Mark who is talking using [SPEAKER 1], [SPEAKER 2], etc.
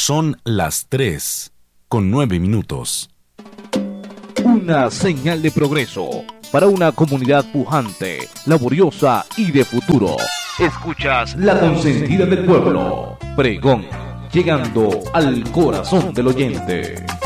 [SPEAKER 1] Son las 3:09.
[SPEAKER 2] Una señal de progreso para una comunidad pujante, laboriosa y de futuro. Escuchas La Consentida del Pueblo, pregón, llegando al corazón del oyente.